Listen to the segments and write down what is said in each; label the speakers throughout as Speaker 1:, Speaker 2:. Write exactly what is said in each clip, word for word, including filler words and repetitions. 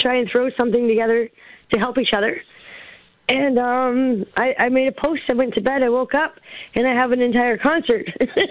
Speaker 1: try and throw something together to help each other. And um, I, I made a post. I went to bed. I woke up, and I have an entire concert.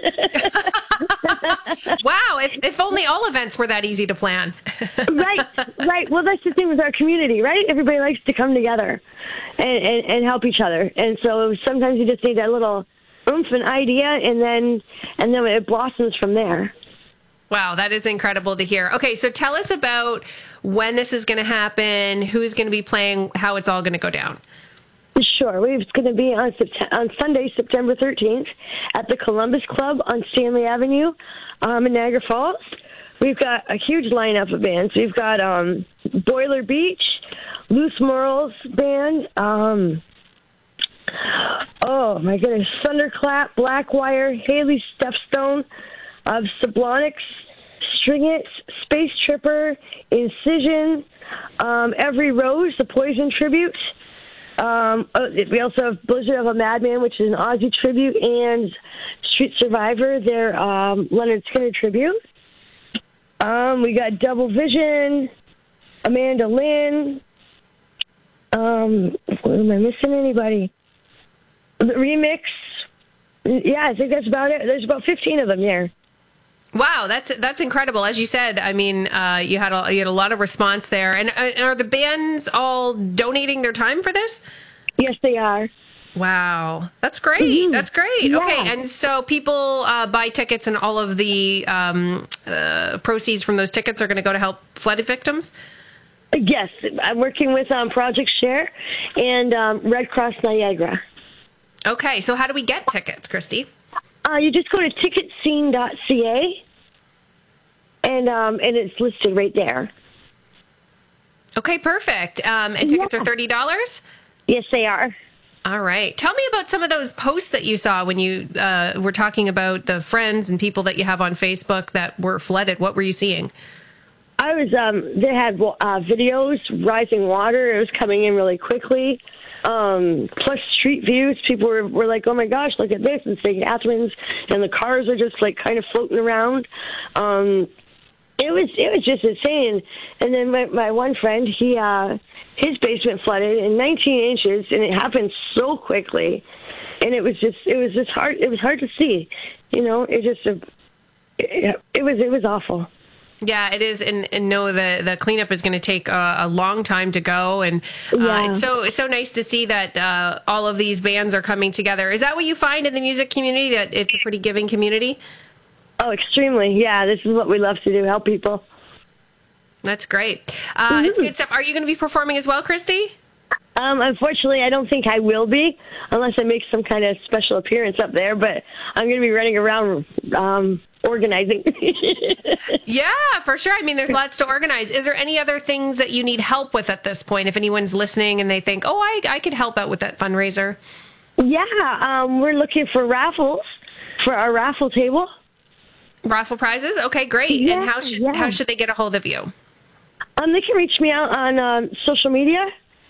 Speaker 2: Wow! If, if only all events were that easy to plan.
Speaker 1: Right, right. Well, that's the thing with our community, right? Everybody likes to come together and, and, and help each other. And so sometimes you just need that little oomph and idea, and then and then it blossoms from there.
Speaker 2: Wow, that is incredible to hear. Okay, so tell us about when this is going to happen, who's going to be playing, how it's all going to go down.
Speaker 1: Sure. It's going to be on, on Sunday, September thirteenth, at the Columbus Club on Stanley Avenue um, in Niagara Falls. We've got a huge lineup of bands. We've got um, Boiler Beach, Loose Morals Band, um, oh, my goodness, Thunderclap, Blackwire, Haley Stepstone, of Sublonics, String It, Space Tripper, Incision, um, Every Rose, the Poison tribute. Um, we also have Blizzard of a Madman, which is an Aussie tribute, and Street Survivor, their um, Leonard Skinner tribute. Um, we got Double Vision, Amanda Lynn. Um, am I missing anybody? The Remix. Yeah, I think that's about it. There's about fifteen of them here.
Speaker 2: Wow, that's that's incredible. As you said, I mean, uh, you had a, you had a lot of response there. And uh, are the bands all donating their time for this?
Speaker 1: Yes, they are.
Speaker 2: Wow, that's great.
Speaker 1: Mm-hmm.
Speaker 2: That's great.
Speaker 1: Yeah.
Speaker 2: Okay, and so people uh, buy tickets, and all of the um, uh, proceeds from those tickets are going to go to help flooded victims?
Speaker 1: Yes, I'm working with um, Project Share and um, Red Cross Niagara.
Speaker 2: Okay, so how do we get tickets, Christy?
Speaker 1: Uh, you just go to ticket scene dot c a, and um, and it's listed right there.
Speaker 2: Okay, perfect. Um, and tickets
Speaker 1: Yeah.
Speaker 2: are thirty dollars?
Speaker 1: Yes, they are.
Speaker 2: All right. Tell me about some of those posts that you saw when you uh, were talking about the friends and people that you have on Facebook that were flooded. What were you seeing?
Speaker 1: I was. Um, they had uh, videos, rising water. It was coming in really quickly. Um, plus street views. People were, were like, "Oh my gosh, look at this!" in Saint Catharines, and the cars are just like kind of floating around. Um, it was it was just insane. And then my my one friend, he uh, his basement flooded in nineteen inches, and it happened so quickly. And it was just it was just hard. It was hard to see. You know, it just it, it was it was awful.
Speaker 2: Yeah, it is, and, and no, the, the cleanup is going to take a, a long time to go, and uh,
Speaker 1: Yeah.
Speaker 2: it's so it's so nice to see that uh, all of these bands are coming together. Is that what you find in the music community, that it's a pretty giving community?
Speaker 1: Oh, extremely. Yeah, this is what we love to do, help people.
Speaker 2: That's great. Uh,
Speaker 1: Mm-hmm.
Speaker 2: It's good stuff. Are you going to be performing as well, Christy?
Speaker 1: Um, unfortunately, I don't think I will be, unless I make some kind of special appearance up there, but I'm going to be running around um, organizing.
Speaker 2: Yeah, for sure. I mean, there's lots to organize. Is there any other things that you need help with at this point? If anyone's listening and they think, oh, I, I could help out with that fundraiser.
Speaker 1: Yeah, um, we're looking for raffles for our raffle table.
Speaker 2: Raffle prizes? Okay, great.
Speaker 1: Yeah,
Speaker 2: and how should
Speaker 1: yeah.
Speaker 2: how should they get a hold of you?
Speaker 1: Um, they can reach me out on um, social media.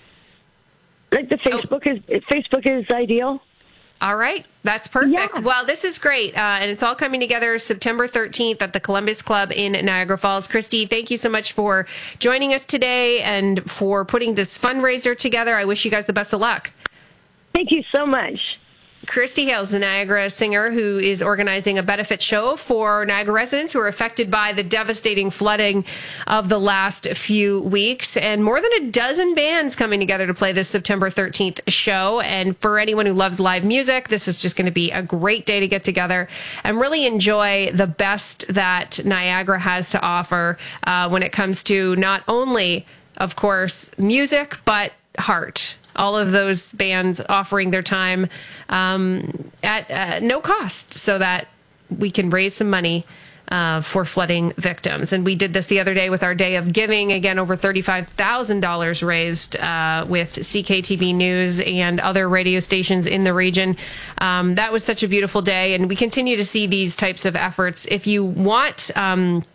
Speaker 1: Like the Facebook is Facebook is ideal.
Speaker 2: All right. That's perfect.
Speaker 1: Yeah.
Speaker 2: Well, this is great. Uh, and it's all coming together September thirteenth at the Columbus Club in Niagara Falls. Christy, thank you so much for joining us today and for putting this fundraiser together. I wish you guys the best of luck.
Speaker 1: Thank you so much.
Speaker 2: Christy Hales, a Niagara singer who is organizing a benefit show for Niagara residents who are affected by the devastating flooding of the last few weeks. And more than a dozen bands coming together to play this September thirteenth show. And for anyone who loves live music, this is just going to be a great day to get together and really enjoy the best that Niagara has to offer uh, when it comes to not only, of course, music, but heart. All of those bands offering their time um, at uh, no cost so that we can raise some money uh, for flooding victims. And we did this the other day with our Day of Giving. Again, over thirty-five thousand dollars raised uh, with C K T V News and other radio stations in the region. Um, that was such a beautiful day. And we continue to see these types of efforts. If you want... Um,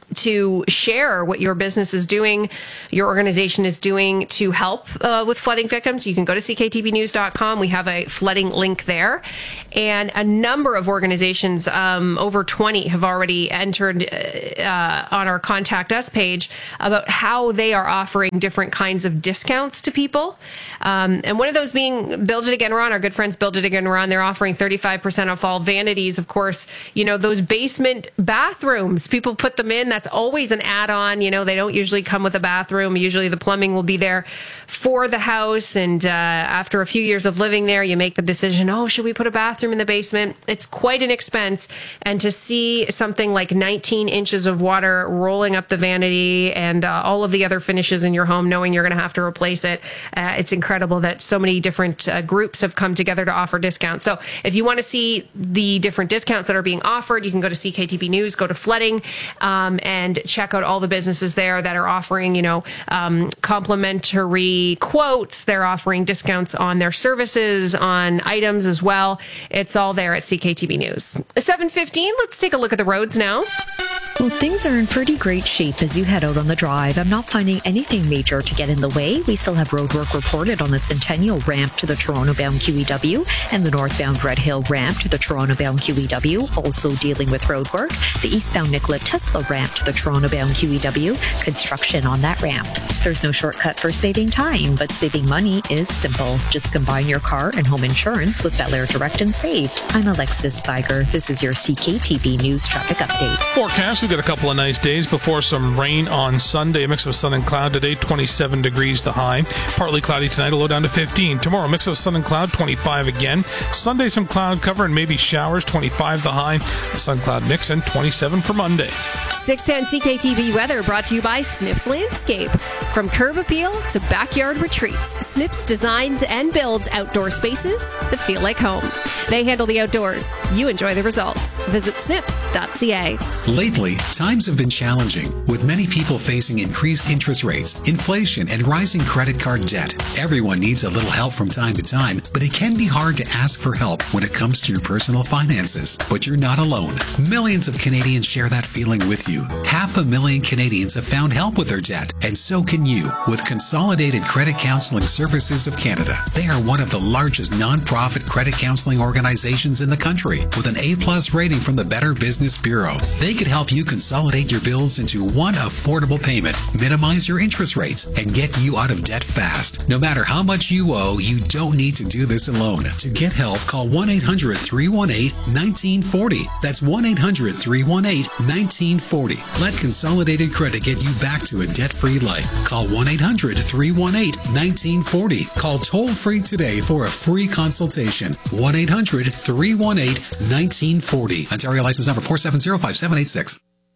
Speaker 2: to share what your business is doing, your organization is doing to help uh, with flooding victims, you can go to c k t b news dot com. We have a flooding link there. And a number of organizations, um, over twenty, have already entered uh, on our Contact Us page about how they are offering different kinds of discounts to people. Um, and one of those being Build It Again Ron, our good friends Build It Again Ron. They're offering thirty-five percent off all vanities. Of course, you know, those basement bathrooms, people put them in. That's always an add-on. You know, they don't usually come with a bathroom. Usually the plumbing will be there for the house. And uh, after a few years of living there, you make the decision, oh, should we put a bathroom in the basement? It's quite an expense. And to see something like nineteen inches of water rolling up the vanity and uh, all of the other finishes in your home, knowing you're going to have to replace it, uh, it's incredible that so many different uh, groups have come together to offer discounts. So if you want to see the different discounts that are being offered, you can go to C K T B News, go to flooding, um, and check out all the businesses there that are offering, you know, um, complimentary quotes. They're offering discounts on their services, on items as well. It's all there at C K T B News. seven fifteen, let's take a look at the roads now.
Speaker 3: Well, things are in pretty great shape as you head out on the drive. I'm not finding anything major to get in the way. We still have road work reported on the Centennial ramp to the Toronto-bound Q E W and the northbound Red Hill ramp to the Toronto-bound Q E W, also dealing with road work. The eastbound Nikola Tesla ramp to the Toronto-bound Q E W, construction on that ramp. There's no shortcut for saving time, but saving money is simple. Just combine your car and home insurance with Bel Air Direct and Save. I'm Alexis Spiger. This is your C K T B News traffic update.
Speaker 4: Forecast, we've got a couple of nice days before some rain on Sunday. A mix of sun and cloud today, twenty-seven degrees the high. Partly cloudy tonight, a low down to fifteen. Tomorrow, mix of sun and cloud, twenty-five again. Sunday, some cloud cover and maybe showers, twenty-five the high. The sun cloud mix and twenty-seven for Monday.
Speaker 2: six ten C K T V weather brought to you by Snips Landscape. From curb appeal to backyard retreats, Snips designs and builds outdoor spaces that feel like home. They handle the outdoors. You enjoy the results. Visit snips dot c a.
Speaker 5: Lately, times have been challenging, with many people facing increased interest rates, inflation, and rising credit card debt. Everyone needs a little help from time to time, but it can be hard to ask for help when it comes to your personal finances. But you're not alone. Millions of Canadians share that feeling with you. Half a million Canadians have found help with their debt, and so can you with Consolidated Credit Counseling Services of Canada. They are one of the largest non-profit credit counseling organizations in the country, with an A-plus rating from the Better Business Bureau. They could help you consolidate your bills into one affordable payment, minimize your interest rates, and get you out of debt fast. No matter how much you owe, you don't need to do this alone. To get help, call one eight hundred, three one eight, one nine four zero. That's one eight hundred, three one eight, one nine four zero. Let Consolidated Credit get you back to a debt-free life. Call one eight hundred, three one eight, one nine four zero. Call toll-free today for a free consultation. one eight hundred, three one eight, one nine four zero. Ontario license number four seven zero, five seven eight six.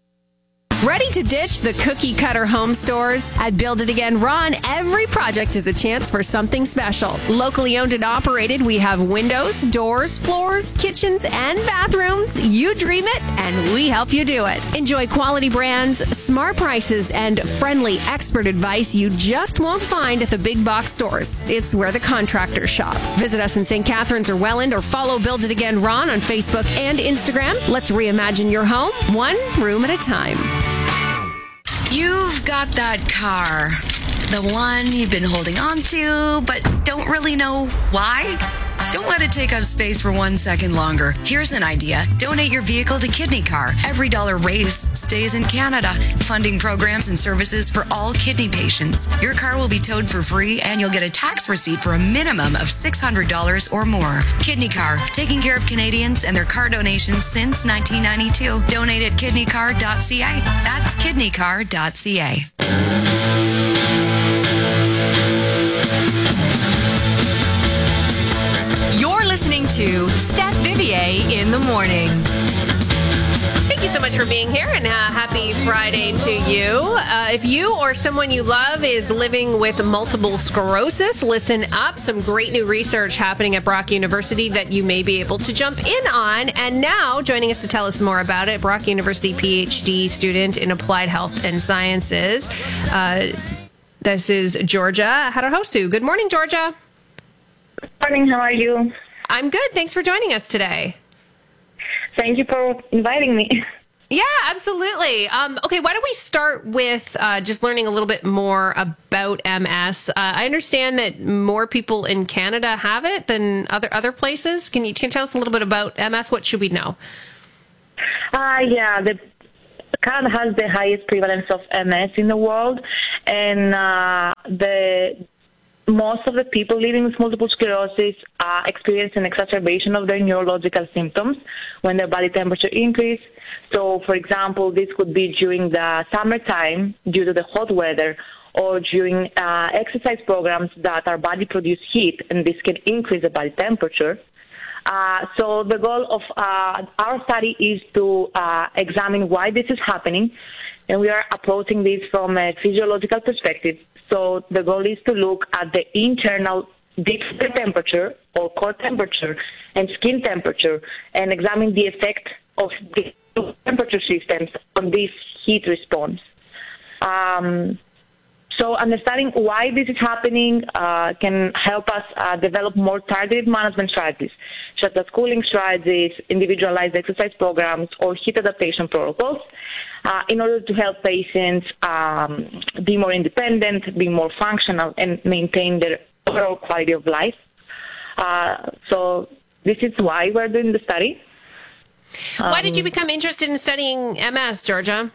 Speaker 2: Ready to ditch the cookie cutter home stores? At Build It Again Ron, every project is a chance for something special. Locally owned and operated, we have windows, doors, floors, kitchens, and bathrooms. You dream it, and we help you do it. Enjoy quality brands, smart prices, and friendly expert advice you just won't find at the big box stores. It's where the contractors shop. Visit us in Saint Catharines or Welland, or follow Build It Again Ron on Facebook and Instagram. Let's reimagine your home, one room at a time.
Speaker 6: You've got that car, the one you've been holding on to, but don't really know why. Don't let it take up space for one second longer. Here's an idea. Donate your vehicle to Kidney Car. Every dollar raised stays in Canada, funding programs and services for all kidney patients. Your car will be towed for free, and you'll get a tax receipt for a minimum of six hundred dollars or more. Kidney Car, taking care of Canadians and their car donations since nineteen ninety-two. Donate at kidney car dot c a. That's kidney car dot c a.
Speaker 7: You're listening to Steph Vivier in the morning.
Speaker 2: Thank you so much for being here, and uh, happy Friday to you. Uh, if you or someone you love is living with multiple sclerosis, listen up. Some great new research happening at Brock University that you may be able to jump in on. And now, joining us to tell us more about it, Brock University P H D student in Applied Health and Sciences. Uh, this is Georgia Hadahostu. Good morning, Georgia.
Speaker 8: Good morning. How are you?
Speaker 2: I'm good. Thanks for joining us today.
Speaker 8: Thank you for inviting me.
Speaker 2: Yeah, absolutely. Um, okay, why don't we start with uh, just learning a little bit more about M S? Uh, I understand that more people in Canada have it than other other places. Can you, can you tell us a little bit about M S? What should we know?
Speaker 8: Uh, yeah, the Canada has the highest prevalence of M S in the world, and uh, the most of the people living with multiple sclerosis uh, experience an exacerbation of their neurological symptoms when their body temperature increases. So, for example, this could be during the summertime due to the hot weather, or during uh, exercise programs that our body produce heat, and this can increase the body temperature. Uh, so the goal of uh, our study is to uh, examine why this is happening, and we are approaching this from a physiological perspective. So the goal is to look at the internal deep temperature or core temperature and skin temperature and examine the effect of the temperature systems on this heat response. Um, so understanding why this is happening uh, can help us uh, develop more targeted management strategies, such as cooling strategies, individualized exercise programs, or heat adaptation protocols, uh, in order to help patients um, be more independent, be more functional, and maintain their overall quality of life. Uh, so this is why we're doing the study.
Speaker 2: Why did you
Speaker 8: Um,
Speaker 2: become interested in studying M S, Georgia?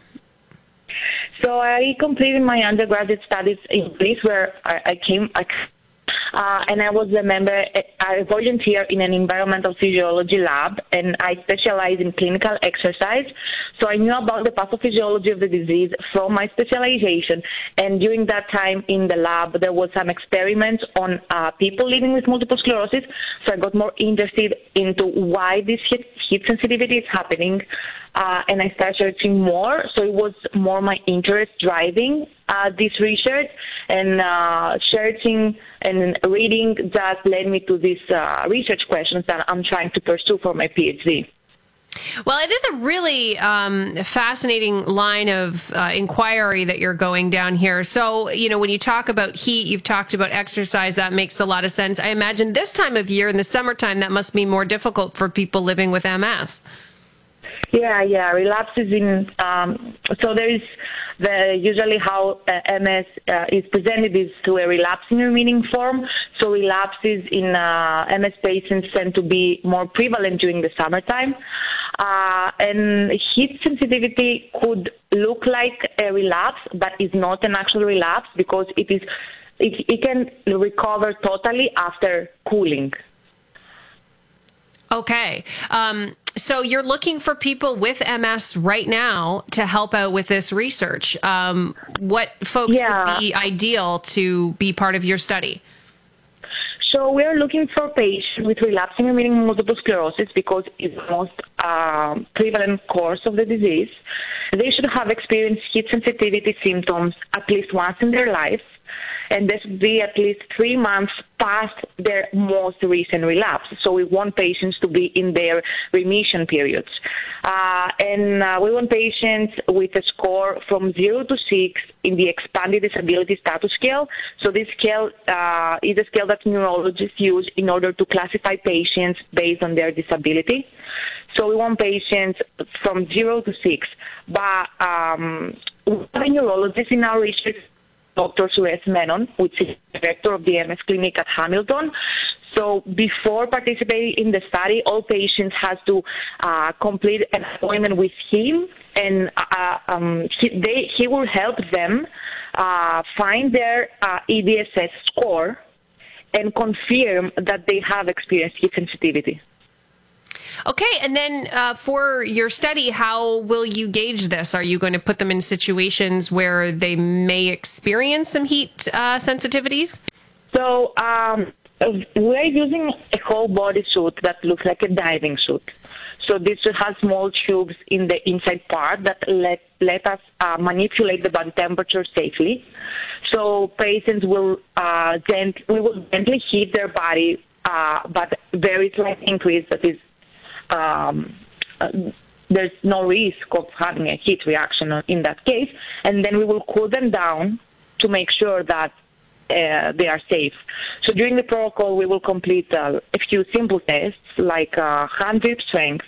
Speaker 8: So I completed my undergraduate studies in Greece, where I, I came, I, uh, and I was a member, I volunteer in an environmental physiology lab, and I specialize in clinical exercise. So I knew about the pathophysiology of the disease from my specialization, and during that time in the lab, there was some experiments on uh, people living with multiple sclerosis. So I got more interested into why this heat, heat sensitivity is happening. Uh, and I started searching more, so it was more my interest driving uh, this research, and uh, searching and reading that led me to these uh, research questions that I'm trying to pursue for my PhD.
Speaker 2: Well, it is a really um, fascinating line of uh, inquiry that you're going down here. So, you know, when you talk about heat, you've talked about exercise. That makes a lot of sense. I imagine this time of year in the summertime, that must be more difficult for people living with M S.
Speaker 8: Yeah, yeah, relapses in, um, so there is the, usually how uh, M S uh, is presented is to a relapsing remitting form. So relapses in uh, M S patients tend to be more prevalent during the summertime. Uh, and heat sensitivity could look like a relapse, but is not an actual relapse because it is, it, it can recover totally after cooling.
Speaker 2: Okay. Um, so you're looking for people with M S right now to help out with this research. Um, what folks
Speaker 8: Yeah.
Speaker 2: would be ideal to be part of your study?
Speaker 8: So we are looking for patients with relapsing remitting multiple sclerosis because it's the most um, prevalent course of the disease. They should have experienced heat sensitivity symptoms at least once in their life, and this would be at least three months past their most recent relapse. So we want patients to be in their remission periods. Uh, and uh, we want patients with a score from zero to six in the expanded disability status scale. So this scale uh, is a scale that neurologists use in order to classify patients based on their disability. So we want patients from zero to six. But um, we have a neurologist in our research, Doctor Suresh Menon, which is the director of the M S clinic at Hamilton. So before participating in the study, all patients have to uh, complete an appointment with him, and uh, um, he, they, he will help them uh, find their uh, E D S S score and confirm that they have experienced heat sensitivity.
Speaker 2: Okay, and then uh, for your study, how will you gauge this? Are you going to put them in situations where they may experience some heat uh, sensitivities?
Speaker 8: So um, we're using a whole body suit that looks like a diving suit. So this suit has small tubes in the inside part that let, let us uh, manipulate the body temperature safely. So patients will, uh, gent- we will gently heat their body, uh, but very slight increase that is Um, uh, there's no risk of having a heat reaction in that case, and then we will cool them down to make sure that uh, they are safe. So during the protocol, we will complete uh, a few simple tests like uh, hand grip strength,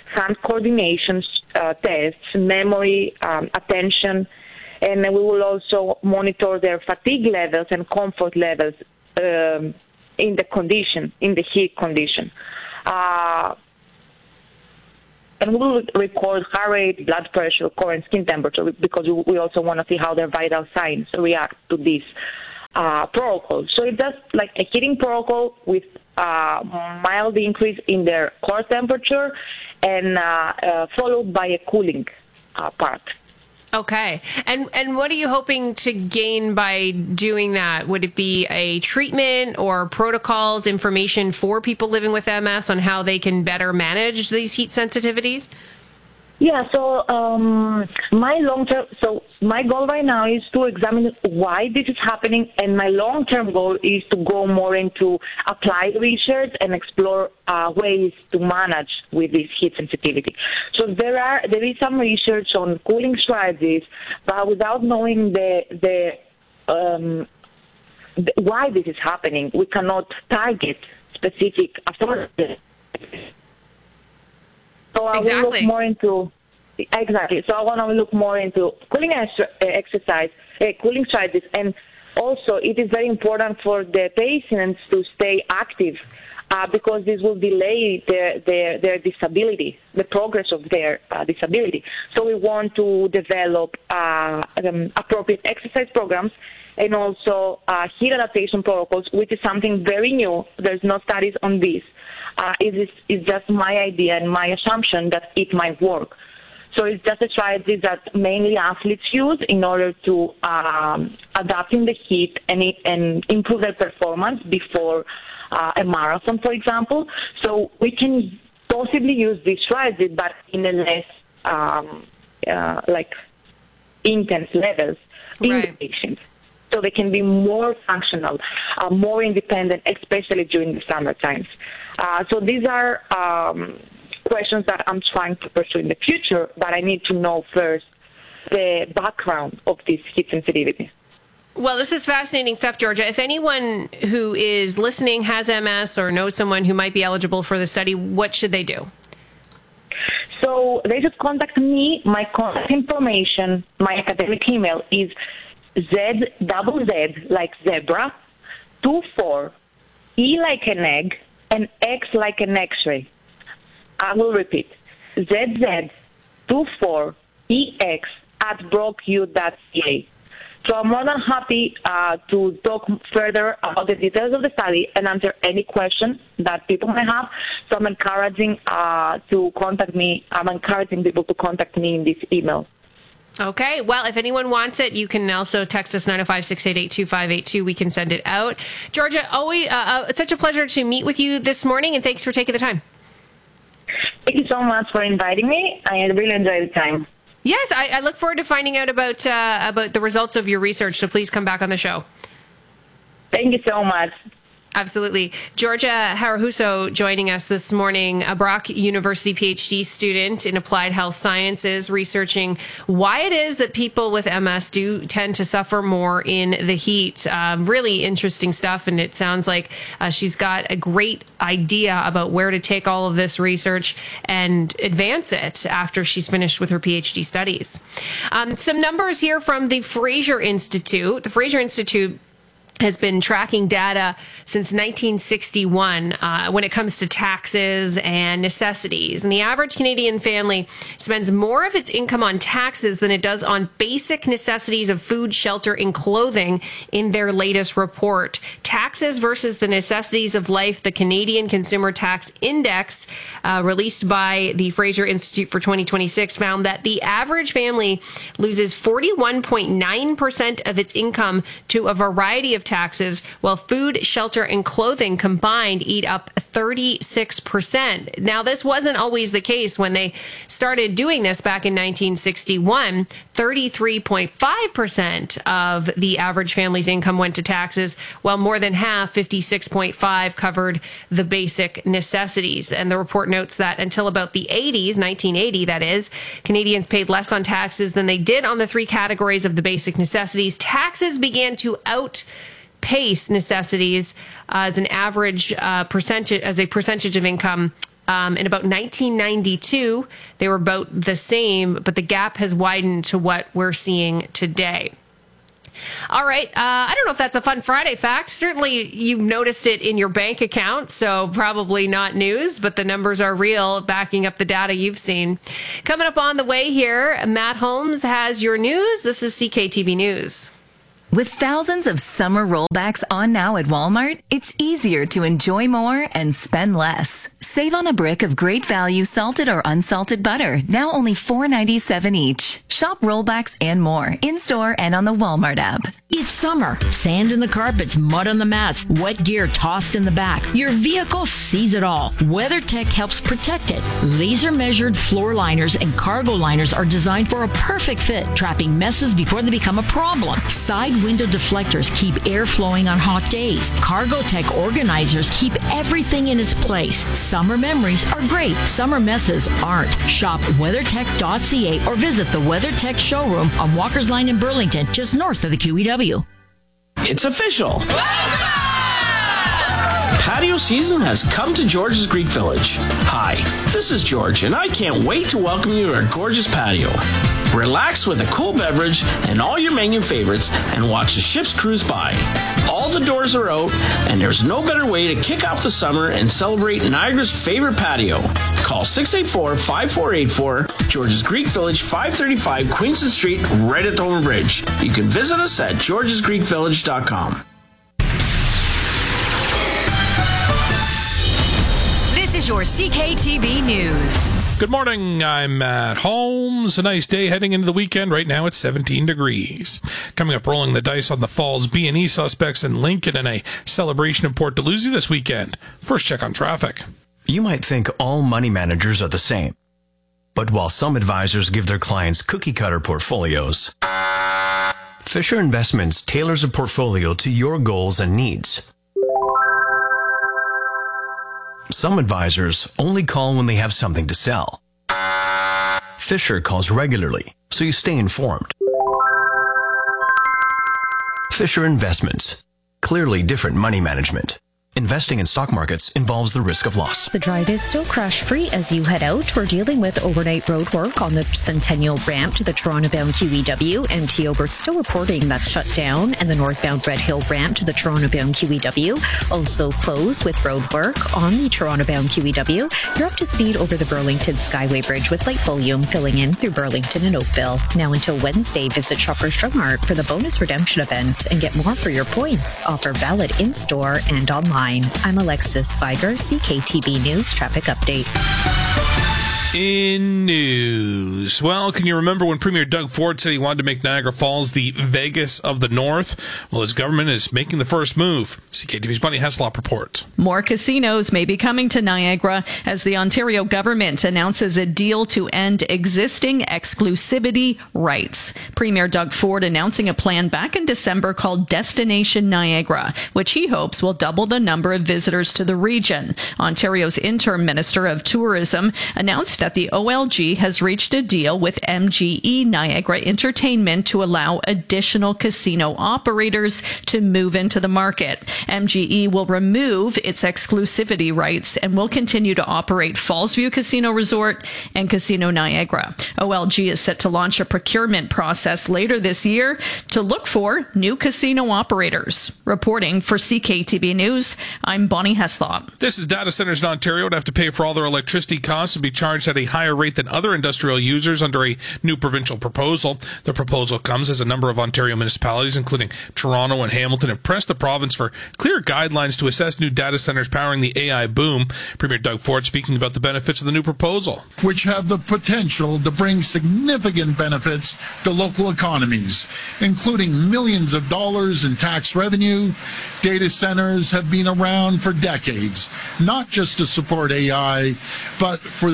Speaker 8: hand coordination uh, tests, memory, um, attention, and we will also monitor their fatigue levels and comfort levels um, in the condition, in the heat condition. Uh, and we will record heart rate, blood pressure, current skin temperature, because we also want to see how their vital signs react to this uh, protocol. So it's just like a heating protocol with uh, mild increase in their core temperature and uh, uh, followed by a cooling uh, part.
Speaker 2: Okay. And and what are you hoping to gain by doing that? Would it be a treatment or protocols, information for people living with M S on how they can better manage these heat sensitivities?
Speaker 8: Yeah, so um, my long-term, so my goal right now is to examine why this is happening, and my long-term goal is to go more into applied research and explore uh, ways to manage with this heat sensitivity. So there are there is some research on cooling strategies, but without knowing the the, um, the why this is happening, we cannot target specific authorities. So I
Speaker 2: exactly.
Speaker 8: will look more into exactly. So I want to look more into cooling exercise, uh, cooling strategies, and also it is very important for the patients to stay active uh, because this will delay their, their their disability, the progress of their uh, disability. So we want to develop uh, um, appropriate exercise programs and also uh, heat adaptation protocols, which is something very new. There's no studies on this. Uh, it is it's just my idea and my assumption that it might work. So it's just a strategy that mainly athletes use in order to um, adapt in the heat and, it, and improve their performance before uh, a marathon, for example. So we can possibly use this strategy, but in a less um, uh, like intense levels in
Speaker 2: right.
Speaker 8: the patients. So they can be more functional, uh, more independent, especially during the summer times. Uh, so these are um, questions that I'm trying to pursue in the future, but I need to know first the background of this heat sensitivity.
Speaker 2: Well, this is fascinating stuff, Georgia. If anyone who is listening has M S or knows someone who might be eligible for the study, what should they do?
Speaker 8: So they should contact me. My contact information, my academic email is Z double Z like zebra, two four, E like an egg, and X like an X-ray. I will repeat, Z Z two four E X at brock u dot c a. So I'm more than happy uh, to talk further about the details of the study and answer any questions that people may have. So I'm encouraging uh, to contact me. I'm encouraging people to contact me in this email.
Speaker 2: Okay. Well, if anyone wants it, you can also text us nine oh five, six eight eight, two five eight two. We can send it out. Georgia, always uh, uh, such a pleasure to meet with you this morning, and thanks for taking the time.
Speaker 8: Thank you so much for inviting me. I really enjoyed the time.
Speaker 2: Yes, I, I look forward to finding out about uh, about the results of your research, so please come back on the show.
Speaker 8: Thank you so much.
Speaker 2: Absolutely. Georgia Harahuso joining us this morning, a Brock University PhD student in applied health sciences, researching why it is that people with M S do tend to suffer more in the heat. Um, really interesting stuff, and it sounds like uh, she's got a great idea about where to take all of this research and advance it after she's finished with her PhD studies. Um, some numbers here from the Fraser Institute. The Fraser Institute has been tracking data since nineteen sixty-one uh, when it comes to taxes and necessities. And the average Canadian family spends more of its income on taxes than it does on basic necessities of food, shelter, and clothing in their latest report. Taxes versus the necessities of life, the Canadian Consumer Tax Index, uh, released by the Fraser Institute for twenty twenty-six, found that the average family loses forty-one point nine percent of its income to a variety of taxes, while food, shelter, and clothing combined eat up thirty-six percent. Now, this wasn't always the case when they started doing this back in nineteen sixty-one. thirty-three point five percent of the average family's income went to taxes, while more than half, fifty-six point five, covered the basic necessities. And the report notes that until about the eighties, nineteen eighty that is, Canadians paid less on taxes than they did on the three categories of the basic necessities. Taxes began to out pace necessities uh, as an average uh, percentage, as a percentage of income Um, in about nineteen ninety-two, they were about the same, but the gap has widened to what we're seeing today. All right. Uh, I don't know if that's a fun Friday fact. Certainly you've noticed it in your bank account, so probably not news, but the numbers are real, backing up the data you've seen. Coming up on the way here, Matt Holmes has your news. This is C K T V News.
Speaker 9: With thousands of summer rollbacks on now at Walmart, it's easier to enjoy more and spend less. Save on a brick of great value salted or unsalted butter, now only four dollars and ninety-seven cents each. Shop rollbacks and more, in-store and on the Walmart app.
Speaker 10: It's summer. Sand in the carpets, mud on the mats, wet gear tossed in the back. Your vehicle sees it all. WeatherTech helps protect it. Laser-measured floor liners and cargo liners are designed for a perfect fit, trapping messes before they become a problem. Side window deflectors keep air flowing on hot days. Cargotech organizers keep everything in its place. Summer memories are great. Summer messes aren't. Shop weathertech dot c a or visit the WeatherTech showroom on Walker's Line in Burlington, just north of the Q E W.
Speaker 11: It's official. Patio season has come to George's Greek Village. Hi, this is George, and I can't wait to welcome you to our gorgeous patio. Relax with a cool beverage and all your menu favorites and watch the ships cruise by. All the doors are out, and there's no better way to kick off the summer and celebrate Niagara's favorite patio. Call six eight four, five four eight four, George's Greek Village, five thirty-five Queenston Street, right at Thornton Bridge. You can visit us at georges greek village dot com.
Speaker 7: This is your C K T V News.
Speaker 4: Good morning, I'm Matt Holmes. A nice day heading into the weekend. Right now it's seventeen degrees. Coming up, rolling the dice on the Falls B and E suspects in Lincoln and a celebration in Port Dalhousie this weekend. First check on traffic.
Speaker 12: You might think all money managers are the same. But while some advisors give their clients cookie-cutter portfolios, Fisher Investments tailors a portfolio to your goals and needs. Some advisors only call when they have something to sell. Fisher calls regularly, so you stay informed. Fisher Investments. Clearly different money management. Investing in stock markets involves the risk of loss.
Speaker 3: The drive is still crash-free as you head out. We're dealing with overnight road work on the Centennial ramp to the Toronto-bound Q E W. M T O, we're still reporting that's shut down, and the northbound Red Hill ramp to the Toronto-bound Q E W also closed with road work on the Toronto-bound Q E W. You're up to speed over the Burlington Skyway Bridge with light volume filling in through Burlington and Oakville. Now until Wednesday, visit Shoppers Drug Mart for the bonus redemption event and get more for your points. Offer valid in-store and online. I'm Alexis Viger, C K T V News Traffic Update.
Speaker 4: In news, well, can you remember when Premier Doug Ford said he wanted to make Niagara Falls the Vegas of the North? Well, his government is making the first move. C K T V's Bunny Heslop reports.
Speaker 13: More casinos may be coming to Niagara as the Ontario government announces a deal to end existing exclusivity rights. Premier Doug Ford announcing a plan back in December called Destination Niagara, which he hopes will double the number of visitors to the region. Ontario's interim minister of tourism announced that the O L G has reached a deal with M G E Niagara Entertainment to allow additional casino operators to move into the market. M G E will remove its exclusivity rights and will continue to operate Fallsview Casino Resort and Casino Niagara. O L G is set to launch a procurement process later this year to look for new casino operators. Reporting for C K T V News, I'm Bonnie Heslop.
Speaker 4: This is data centers in Ontario would have to pay for all their electricity costs and be charged at a higher rate than other industrial users under a new provincial proposal. The proposal comes as a number of Ontario municipalities, including Toronto and Hamilton, have pressed the province for clear guidelines to assess new data centers powering the A I boom. Premier Doug Ford speaking about the benefits of the new proposal,
Speaker 14: which have the potential to bring significant benefits to local economies, including millions of dollars in tax revenue. Data centers have been around for decades, not just to support A I, but for the good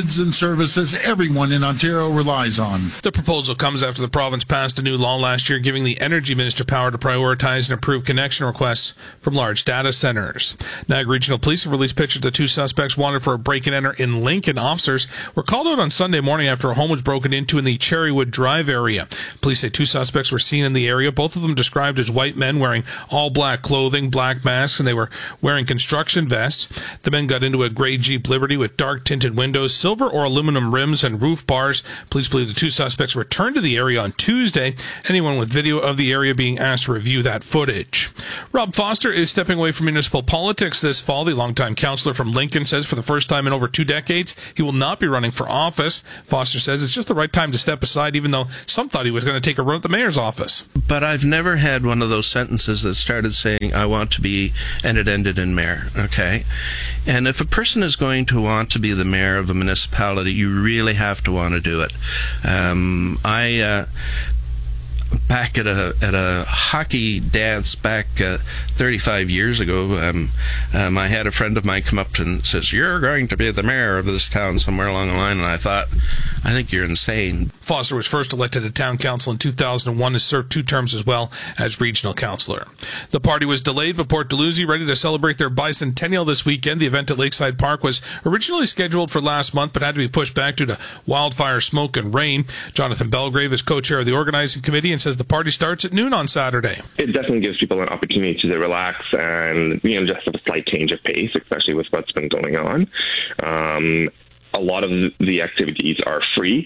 Speaker 14: goods and services everyone in Ontario relies on.
Speaker 4: The proposal comes after the province passed a new law last year giving the energy minister power to prioritize and approve connection requests from large data centers. Niagara Regional Police have released pictures of the two suspects wanted for a break-and-enter in Lincoln. Officers were called out on Sunday morning after a home was broken into in the Cherrywood Drive area. Police say two suspects were seen in the area, both of them described as white men wearing all black clothing, black masks, and they were wearing construction vests. The men got into a gray Jeep Liberty with dark tinted windows, silver or aluminum rims, and roof bars. Police believe the two suspects returned to the area on Tuesday. Anyone with video of the area being asked to review that footage. Rob Foster is stepping away from municipal politics this fall. The longtime councillor from Lincoln says for the first time in over two decades, he will not be running for office. Foster says it's just the right time to step aside, even though some thought he was going to take a run at the mayor's office.
Speaker 15: But I've never had one of those sentences that started saying, I want to be, and it ended in mayor, okay? And if a person is going to want to be the mayor of a municipality, you really have to want to do it. Um, I... Uh, Back at a at a hockey dance back uh, thirty-five years ago, um, um, I had a friend of mine come up and says, "You're going to be the mayor of this town," somewhere along the line, and I thought, I think you're insane.
Speaker 4: Foster was first elected to town council in two thousand one and has served two terms as well as regional councillor. The party was delayed, but Port Dalhousie ready to celebrate their bicentennial this weekend. The event at Lakeside Park was originally scheduled for last month, but had to be pushed back due to wildfire, smoke, and rain. Jonathan Belgrave is co-chair of the organizing committee and says the party starts at noon on Saturday.
Speaker 16: It definitely gives people an opportunity to relax and, you know, just have a slight change of pace, especially with what's been going on. Um, a lot of the activities are free,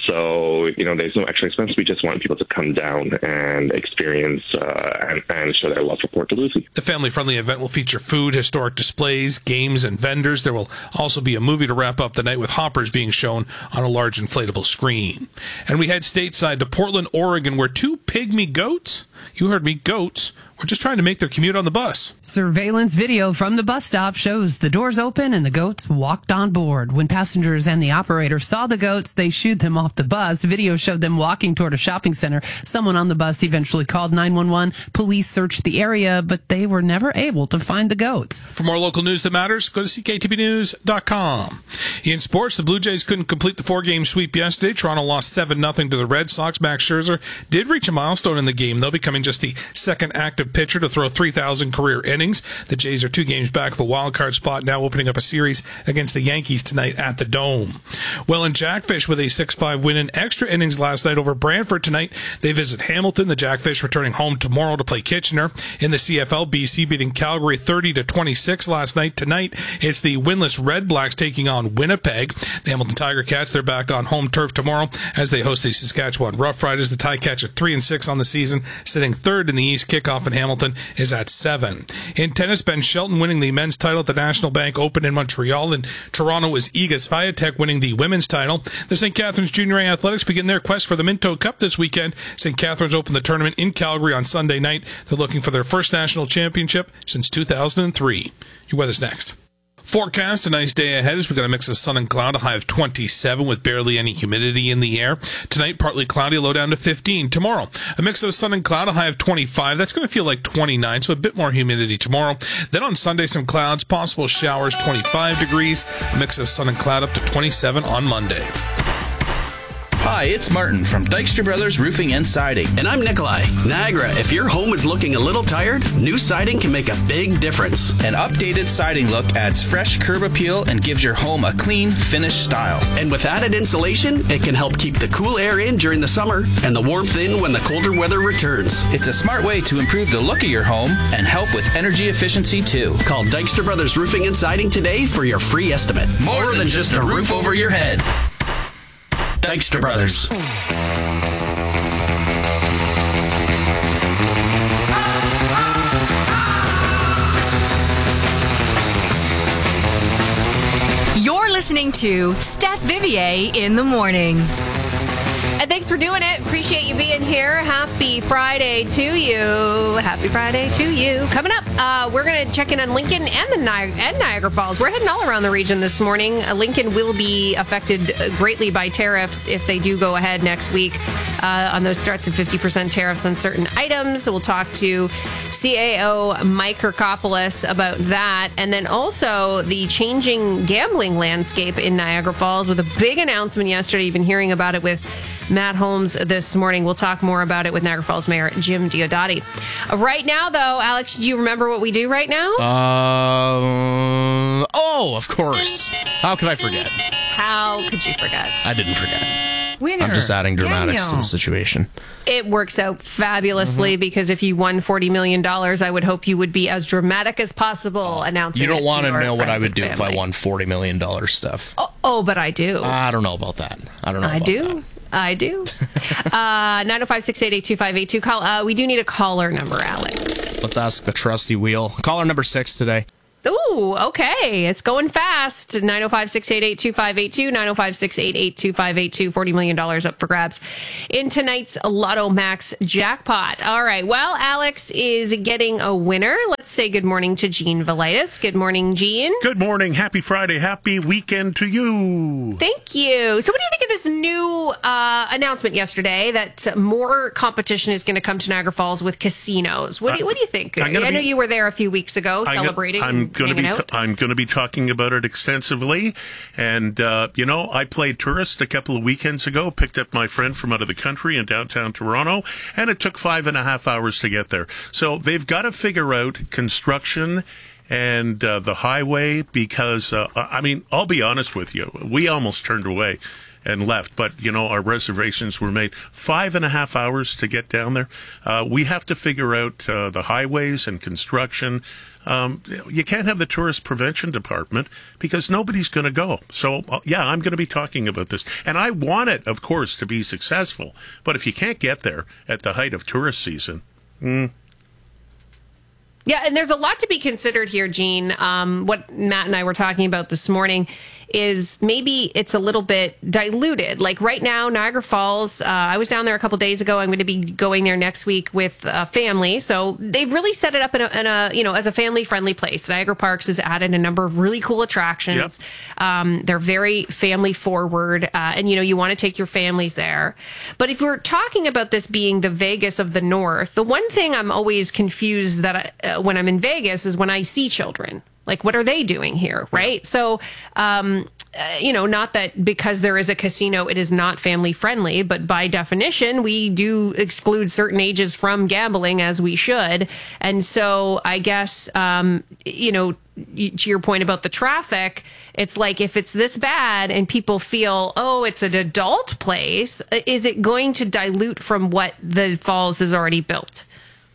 Speaker 16: so, you know, there's no extra expense. We just want people to come down and experience uh, and, and show their love for Port Dalhousie.
Speaker 4: The family-friendly event will feature food, historic displays, games, and vendors. There will also be a movie to wrap up the night with hoppers being shown on a large inflatable screen. And we head stateside to Portland, Oregon, where two pygmy goats, you heard me, goats, were just trying to make their commute on the bus.
Speaker 17: Surveillance video from the bus stop shows the doors open and the goats walked on board. When passengers and the operator saw the goats, they shooed them off the bus. Video showed them walking toward a shopping center. Someone on the bus eventually called nine one one. Police searched the area, but they were never able to find the goats.
Speaker 4: For more local news that matters, go to c k t b news dot com. In sports, the Blue Jays couldn't complete the four-game sweep yesterday. Toronto lost seven nothing to the Red Sox. Max Scherzer did reach a milestone in the game, though, becoming just the second active pitcher to throw three thousand career innings. The Jays are two games back of a wild card spot, now opening up a series against the Yankees tonight at the Dome. Well, in Jackfish with a six five win in extra innings last night over Brantford. Tonight they visit Hamilton. The Jackfish returning home tomorrow to play Kitchener. In the C F L, B C beating Calgary thirty to twenty-six last night. Tonight it's the winless Red Blacks taking on Winnipeg. The Hamilton Tiger Cats, they're back on home turf tomorrow as they host the Saskatchewan Roughriders. The Ticats are three and six on the season, sitting third in the East. Kickoff in Hamilton is at seven. In tennis, Ben Shelton winning the men's title at the National Bank Open in Montreal. In Toronto is Iga Swiatek winning the women's title. The Saint Catharines Junior A Athletics begin their quest for the Minto Cup this weekend. Saint Catharines open the tournament in Calgary on Sunday night. They're looking for their first national championship since two thousand three. Your weather's next. Forecast, a nice day ahead as we got a mix of sun and cloud, a high of twenty-seven with barely any humidity in the air. Tonight, partly cloudy, low down to fifteen. Tomorrow, a mix of sun and cloud, a high of twenty-five. That's going to feel like twenty-nine, so a bit more humidity tomorrow. Then on Sunday, some clouds, possible showers, twenty-five degrees. A mix of sun and cloud up to twenty-seven on Monday.
Speaker 18: Hi, it's Martin from Dykstra Brothers Roofing and Siding.
Speaker 19: And I'm Nikolai. Niagara, if your home is looking a little tired, new siding can make a big difference.
Speaker 18: An updated siding look adds fresh curb appeal and gives your home a clean, finished style.
Speaker 19: And with added insulation, it can help keep the cool air in during the summer and the warmth in when the colder weather returns.
Speaker 18: It's a smart way to improve the look of your home and help with energy efficiency too.
Speaker 19: Call Dykstra Brothers Roofing and Siding today for your free estimate.
Speaker 18: More, More than, than just a roof over your head.
Speaker 19: Dykstra Brothers.
Speaker 7: You're listening to Steph Vivier in the morning.
Speaker 2: At the thanks for doing it. Appreciate you being here. Happy Friday to you. Happy Friday to you. Coming up, uh, we're going to check in on Lincoln and the Ni- and Niagara Falls. We're heading all around the region this morning. Uh, Lincoln will be affected greatly by tariffs if they do go ahead next week uh, on those threats of fifty percent tariffs on certain items. We'll talk to C A O Mike Kirkopoulos about that. And then also the changing gambling landscape in Niagara Falls with a big announcement yesterday. You've been hearing about it with Matt Holmes this morning. We'll talk more about it with Niagara Falls Mayor Jim Diodati. Uh, right now, though, Alex, do you remember what we do right now?
Speaker 20: Um. Oh, of course. How could I forget?
Speaker 2: How could you forget?
Speaker 20: I didn't forget.
Speaker 2: Winner.
Speaker 20: I'm just adding dramatics
Speaker 2: Daniel.
Speaker 20: to the situation.
Speaker 2: It works out fabulously
Speaker 20: Mm-hmm.
Speaker 2: because if you won forty million dollars, I would hope you would be as dramatic as possible announcing
Speaker 20: You don't
Speaker 2: it
Speaker 20: want
Speaker 2: to
Speaker 20: to
Speaker 2: your
Speaker 20: know what I
Speaker 2: friends
Speaker 20: would
Speaker 2: and
Speaker 20: do if
Speaker 2: family.
Speaker 20: I won forty million dollars stuff.
Speaker 2: Oh, oh, but I do.
Speaker 20: I don't know about that. I don't know
Speaker 2: I
Speaker 20: about
Speaker 2: do.
Speaker 20: that.
Speaker 2: I do. uh, nine oh five, six eight eight, two five eight two. Call. Uh, we do need a caller number, Alex.
Speaker 20: Let's ask the trusty wheel. Caller number six today.
Speaker 2: Ooh, okay. It's going fast. nine oh five, six eight eight, two five eight two, nine oh five, six eight eight, two five eight two, forty million dollars up for grabs in tonight's Lotto Max jackpot. All right. Well, Alex is getting a winner. Let's say good morning to Gene Velitis. Good morning, Gene.
Speaker 21: Good morning. Happy Friday. Happy weekend to you.
Speaker 2: Thank you. So what do you think of this new uh, announcement yesterday that more competition is going to come to Niagara Falls with casinos? What do you, what do you think? I know
Speaker 21: be,
Speaker 2: you were there a few weeks ago
Speaker 21: I'm
Speaker 2: celebrating.
Speaker 21: Gonna, I'm going to be
Speaker 2: out.
Speaker 21: I'm going to be talking about it extensively, and uh, you know, I played tourist a couple of weekends ago. Picked up my friend from out of the country in downtown Toronto, and it took five and a half hours to get there. So they've got to figure out construction and uh, the highway because uh, I mean, I'll be honest with you, we almost turned away and left, but you know, our reservations were made. Five and a half hours to get down there. Uh, we have to figure out uh, the highways and construction. Um, you can't have the tourist prevention department because nobody's going to go. So, uh, yeah, I'm going to be talking about this. And I want it, of course, to be successful. But if you can't get there at the height of tourist season, mm,
Speaker 2: Yeah, and there's a lot to be considered here, Gene. Um, what Matt and I were talking about this morning is maybe it's a little bit diluted. Like right now, Niagara Falls, uh, I was down there a couple days ago. I'm going to be going there next week with uh, family. So they've really set it up in a, in a, you know, as a family-friendly place. Niagara Parks has added a number of really cool attractions. Yep. Um, they're very family-forward, uh, and, you know, you want to take your families there. But if we're talking about this being the Vegas of the North, the one thing I'm always confused that I, uh, when I'm in Vegas is when I see children. Like, what are they doing here, right? So, um, uh, you know, not that because there is a casino, it is not family friendly, but by definition, we do exclude certain ages from gambling as we should. And so I guess, um, you know, to your point about the traffic, it's like if it's this bad and people feel, oh, it's an adult place, is it going to dilute from what the Falls has already built?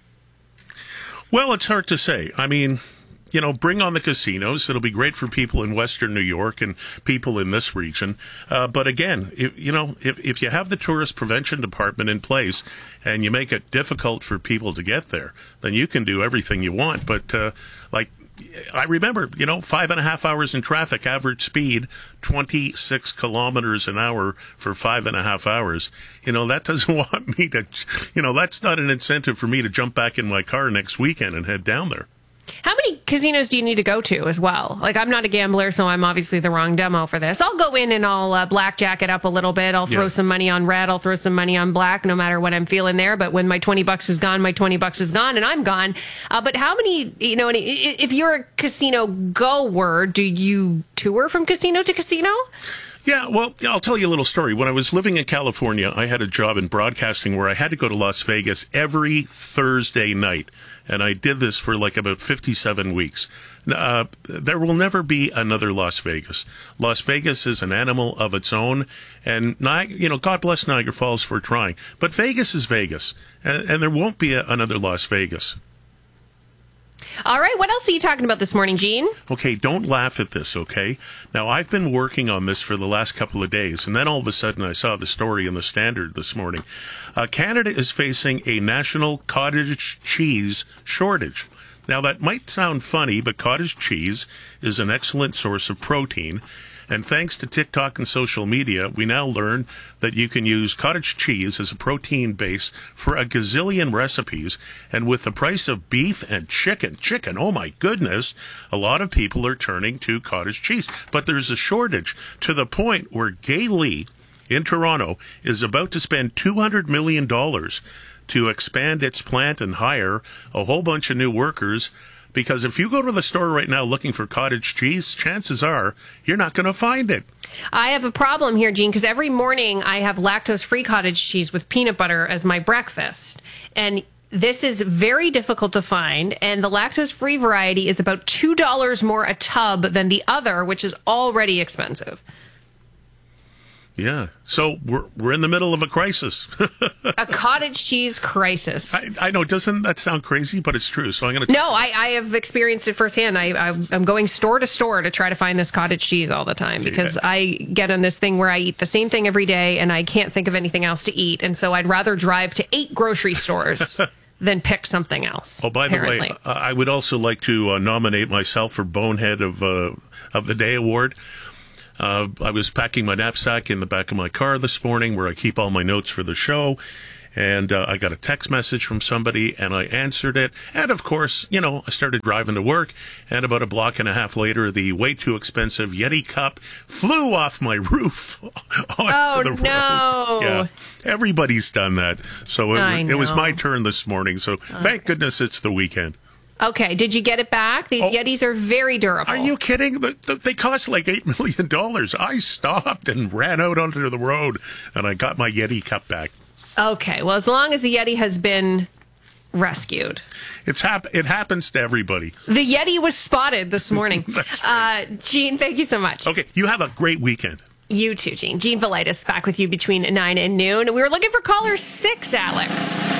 Speaker 21: well, it's hard to say. I mean, you know, bring on the casinos. It'll be great for people in Western New York and people in this region. Uh, but again, if, you know, if, if you have the tourist prevention department in place and you make it difficult for people to get there, then you can do everything you want. But uh, like, I remember, you know, five and a half hours in traffic, average speed, twenty-six kilometers an hour for five and a half hours. You know, that doesn't want me to, you know, that's not an incentive for me to jump back in my car next weekend and head down there.
Speaker 2: How many casinos do you need to go to as well? Like, I'm not a gambler, so I'm obviously the wrong demo for this. I'll go in and I'll uh, blackjack it up a little bit. I'll throw
Speaker 21: Yeah.
Speaker 2: some money on red. I'll throw some money on black, no matter what I'm feeling there. But when my twenty bucks is gone, my twenty bucks is gone, and I'm gone. Uh, but how many, you know, if you're a casino goer, do you tour from casino to casino?
Speaker 21: Yeah, well, I'll tell you a little story. When I was living in California, I had a job in broadcasting where I had to go to Las Vegas every Thursday night. And I did this for like about fifty-seven weeks. Uh, there will never be another Las Vegas. Las Vegas is an animal of its own. And, Ni- you know, God bless Niagara Falls for trying. But Vegas is Vegas. And, and there won't be a, another Las Vegas.
Speaker 2: All right, what else are you talking about this morning, Gene?
Speaker 21: Okay, don't laugh at this, okay? Now, I've been working on this for the last couple of days, and then all of a sudden I saw the story in the Standard this morning. Uh, Canada is facing a national cottage cheese shortage. Now, that might sound funny, but cottage cheese is an excellent source of protein. And thanks to TikTok and social media, we now learn that you can use cottage cheese as a protein base for a gazillion recipes. And with the price of beef and chicken, chicken, oh my goodness, a lot of people are turning to cottage cheese. But there's a shortage to the point where Gay Lea in Toronto is about to spend two hundred million dollars to expand its plant and hire a whole bunch of new workers. Because if you go to the store right now looking for cottage cheese, chances are you're not going to find it.
Speaker 2: I have a problem here, Gene, because every morning I have lactose-free cottage cheese with peanut butter as my breakfast. And this is very difficult to find. And the lactose-free variety is about two dollars more a tub than the other, which is already expensive.
Speaker 21: Yeah. So we're we're in the middle of a crisis.
Speaker 2: A cottage cheese crisis.
Speaker 21: I, I know. Doesn't that sound crazy? But it's true. So I'm going to.
Speaker 2: No, I, I have experienced it firsthand. I, I, I'm going store to store to try to find this cottage cheese all the time because yeah. I get on this thing where I eat the same thing every day and I can't think of anything else to eat. And so I'd rather drive to eight grocery stores than pick something else.
Speaker 21: Oh, by
Speaker 2: apparently.
Speaker 21: the way, uh, I would also like to uh, nominate myself for Bonehead of uh, of the Day Award. Uh, I was packing my knapsack in the back of my car this morning where I keep all my notes for the show. And uh, I got a text message from somebody, and I answered it. And, of course, you know, I started driving to work. And about a block and a half later, the way too expensive Yeti cup flew off my roof onto
Speaker 2: oh,
Speaker 21: the road.
Speaker 2: no.
Speaker 21: Yeah, everybody's done that. So it, it was my turn this morning. So okay. Thank goodness it's the weekend.
Speaker 2: Okay, did you get it back? These oh, Yetis are very durable.
Speaker 21: Are you kidding? The, the, they cost like eight million dollars. I stopped and ran out onto the road, and I got my Yeti cup back.
Speaker 2: Okay, well, as long as the Yeti has been rescued.
Speaker 21: It's hap- It happens to everybody.
Speaker 2: The Yeti was spotted this morning.
Speaker 21: That's right.
Speaker 2: Uh, Gene, thank you so much.
Speaker 21: Okay, you have a great weekend.
Speaker 2: You too, Gene. Gene Velitis back with you between nine and noon. We were looking for caller six, Alex.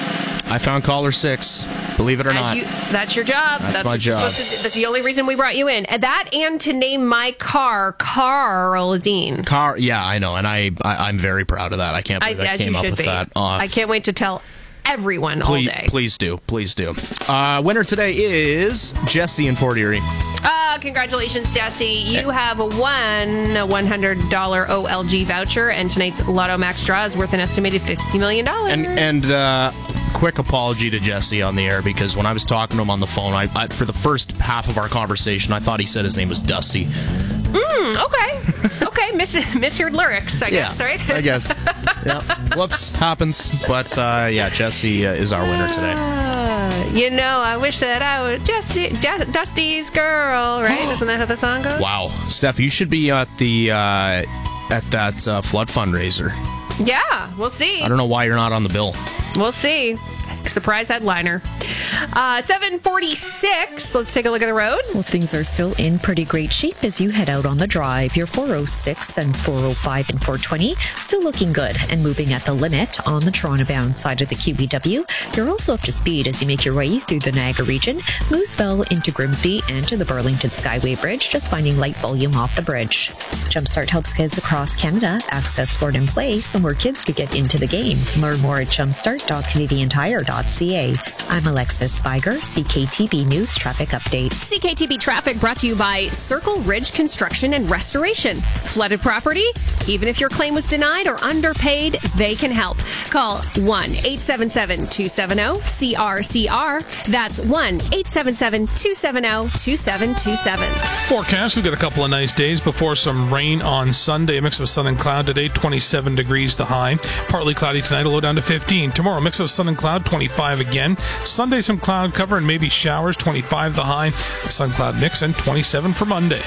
Speaker 20: I found caller six. Believe it or
Speaker 2: As
Speaker 20: not.
Speaker 2: You, that's your job.
Speaker 20: That's,
Speaker 2: that's
Speaker 20: my job.
Speaker 2: That's the only reason we brought you in. And that and to name my car Carl Dean.
Speaker 20: Car, yeah, I know. And I, I, I'm very proud of that. I can't believe I, I came up with
Speaker 2: be.
Speaker 20: that. Uh,
Speaker 2: I can't wait to tell everyone
Speaker 20: please,
Speaker 2: all day.
Speaker 20: Please do. Please do. Uh, winner today is Jesse in Fort Erie.
Speaker 2: Uh, congratulations, Jesse. You have won a one hundred dollars O L G voucher, and tonight's Lotto Max draw is worth an estimated fifty million dollars.
Speaker 20: And, and uh, quick apology to Jesse on the air, because when I was talking to him on the phone, I, I for the first half of our conversation, I thought he said his name was Dusty.
Speaker 2: Mm, okay. Okay. Mis- misheard lyrics, I
Speaker 20: yeah,
Speaker 2: guess, right?
Speaker 20: I guess. Yeah. Whoops. Happens. But, uh, yeah, Jesse uh, is our winner today.
Speaker 2: Uh, you know, I wish that I was Jesse, D- Dusty's girl, right? Isn't that how the song goes?
Speaker 20: Wow. Steph, you should be at the, uh, at that uh, flood fundraiser.
Speaker 2: Yeah, we'll see.
Speaker 20: I don't know why you're not on the bill.
Speaker 2: We'll see. Surprise headliner. Uh, seven forty-six. Let's take a look at the roads.
Speaker 3: Well, things are still in pretty great shape as you head out on the drive. Your four oh six and four oh five and four twenty still looking good and moving at the limit on the Toronto-bound side of the Q E W. You're also up to speed as you make your way through the Niagara region, moves well into Grimsby and to the Burlington Skyway Bridge, just finding light volume off the bridge. Jumpstart helps kids across Canada access sport and play so more kids could get into the game. Learn more at jumpstart dot canadian tire dot c a. I'm Alexis Spiger, C K T B News Traffic Update.
Speaker 2: C K T B Traffic brought to you by Circle Ridge Construction and Restoration. Flooded property? Even if your claim was denied or underpaid, they can help. Call one eight seven seven, two seven zero, C R C R. That's one eight seven seven, two seven zero, two seven two seven.
Speaker 4: Forecast, we've got a couple of nice days before some rain on Sunday. A mix of sun and cloud today, twenty-seven degrees the high. Partly cloudy tonight, a low down to fifteen. Tomorrow, mix of sun and cloud, twenty-five again. Sunday, some cloud cover and maybe showers, twenty-five the high. Sun cloud mix and twenty-seven for Monday.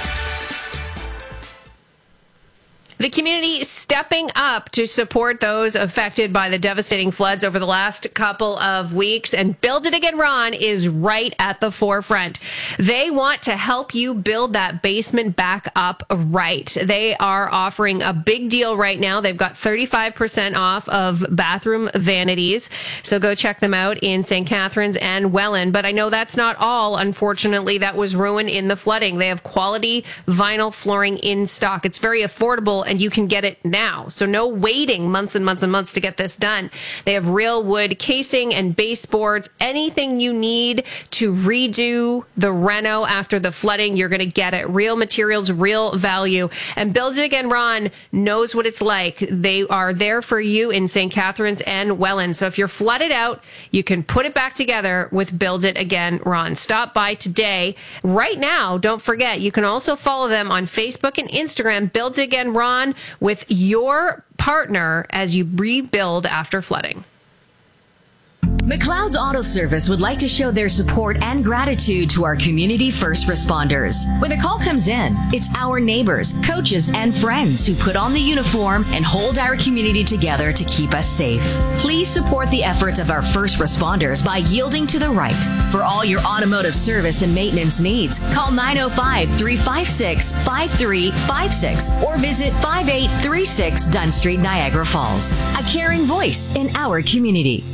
Speaker 2: The community stepping up to support those affected by the devastating floods over the last couple of weeks. And Build It Again Ron is right at the forefront. They want to help you build that basement back up right. They are offering a big deal right now. They've got thirty-five percent off of bathroom vanities. So go check them out in Saint Catharines and Welland. But I know that's not all, unfortunately, that was ruined in the flooding. They have quality vinyl flooring in stock. It's very affordable and you can get it now. So no waiting months and months and months to get this done. They have real wood casing and baseboards, anything you need to redo the reno after the flooding, you're going to get it. Real materials, real value. And Build It Again Ron knows what it's like. They are there for you in Saint Catharines and Welland. So if you're flooded out, you can put it back together with Build It Again Ron. Stop by today. Right now, don't forget, you can also follow them on Facebook and Instagram, Build It Again Ron, with your partner as you rebuild after flooding.
Speaker 1: McLeod's Auto Service would like to show their support and gratitude to our community first responders. When the call comes in, it's our neighbors, coaches, and friends who put on the uniform and hold our community together to keep us safe. Please support the efforts of our first responders by yielding to the right. For all your automotive service and maintenance needs, call nine oh five, three five six, five three five six or visit five eight three six Dunn Street, Niagara Falls. A caring voice in our community.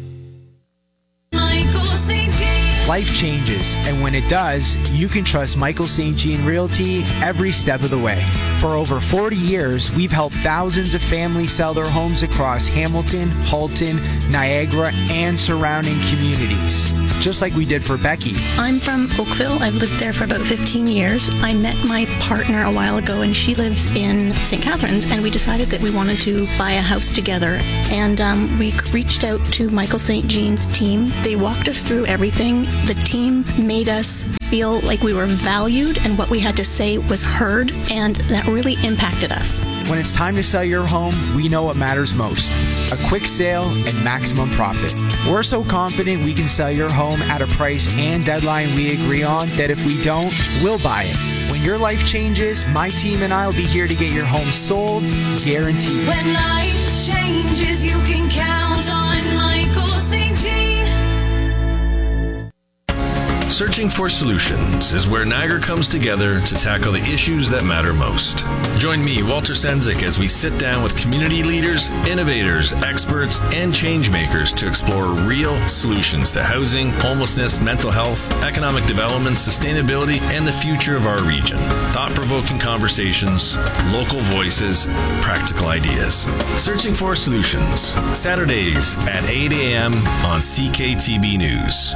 Speaker 22: Life changes, and when it does, you can trust Michael Saint Jean Realty every step of the way. For over forty years, we've helped thousands of families sell their homes across Hamilton, Halton, Niagara, and surrounding communities, just like we did for Becky.
Speaker 23: I'm from Oakville. I've lived there for about fifteen years. I met my partner a while ago, and she lives in Saint Catharines, and we decided that we wanted to buy a house together. And um, we reached out to Michael Saint Jean's team. They walked us through everything. The team made us feel like we were valued and what we had to say was heard, and that really impacted us.
Speaker 22: When it's time to sell your home, we know what matters most: a quick sale and maximum profit. We're so confident we can sell your home at a price and deadline we agree on that if we don't, we'll buy it. When your life changes, my team and I will be here to get your home sold, guaranteed.
Speaker 24: When life changes, you can count on Michael Saint Jean.
Speaker 25: Searching for Solutions is where Niagara comes together to tackle the issues that matter most. Join me, Walter Senzik, as we sit down with community leaders, innovators, experts, and change makers to explore real solutions to housing, homelessness, mental health, economic development, sustainability, and the future of our region. Thought-provoking conversations, local voices, practical ideas. Searching for Solutions, Saturdays at eight a.m. on C K T B News.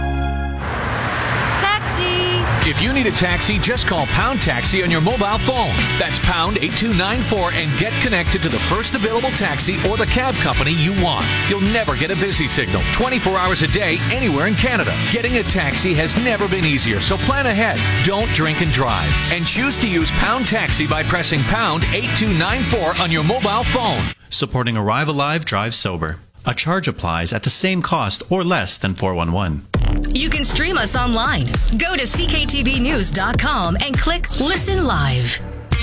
Speaker 26: If you need a taxi, just call Pound Taxi on your mobile phone. That's pound eight two nine four and get connected to the first available taxi or the cab company you want. You'll never get a busy signal twenty-four hours a day anywhere in Canada. Getting a taxi has never been easier, so plan ahead. Don't drink and drive. And choose to use Pound Taxi by pressing pound eight two nine four on your mobile phone.
Speaker 27: Supporting Arrive Alive, Drive Sober. A charge applies at the same cost or less than four one one.
Speaker 1: You can stream us online. Go to c k t b news dot com and click Listen Live.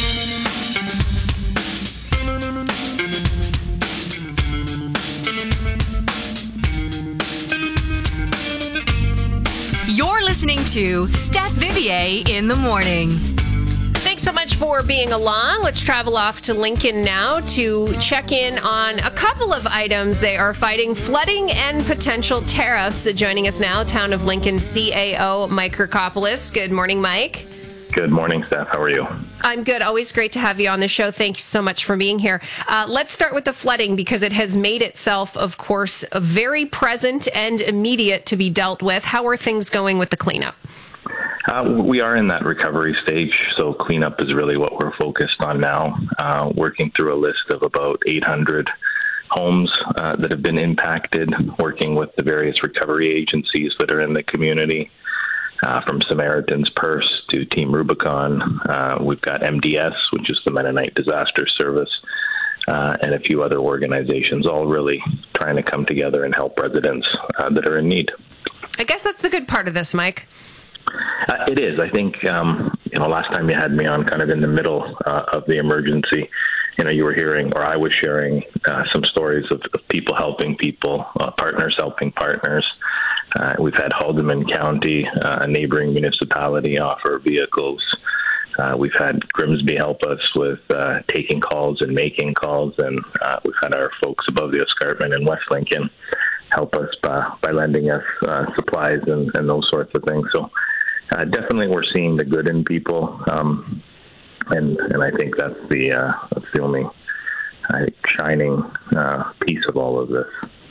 Speaker 1: You're listening to Steph Vivier in the morning.
Speaker 2: Thanks so much for being along. Let's travel off to Lincoln now to check in on a couple of items. They are fighting flooding and potential tariffs. Joining us now, Town of Lincoln C A O Mike Kirkopoulos. Good morning, Mike.
Speaker 28: Good morning, Steph. How are you?
Speaker 2: I'm good. Always great to have you on the show. Thanks so much for being here. Uh, let's start with the flooding because it has made itself, of course, very present and immediate to be dealt with. How are things going with the cleanup?
Speaker 28: Uh, we are in that recovery stage, so cleanup is really what we're focused on now, uh, working through a list of about eight hundred homes uh, that have been impacted, working with the various recovery agencies that are in the community, uh, from Samaritan's Purse to Team Rubicon. Uh, we've got M D S, which is the Mennonite Disaster Service, uh, and a few other organizations, all really trying to come together and help residents uh, that are in need.
Speaker 2: I guess that's the good part of this, Mike.
Speaker 28: Uh, it is. I think, um, you know, last time you had me on kind of in the middle uh, of the emergency, you know, you were hearing, or I was sharing uh, some stories of, of people helping people, uh, partners helping partners. Uh, we've had Haldimand County, uh, a neighboring municipality, offer vehicles. Uh, we've had Grimsby help us with uh, taking calls and making calls, and uh, we've had our folks above the escarpment in West Lincoln help us by, by lending us uh, supplies and, and those sorts of things. So uh, definitely we're seeing the good in people. Um, and and I think that's the uh, that's the only uh, shining uh, piece of all of this.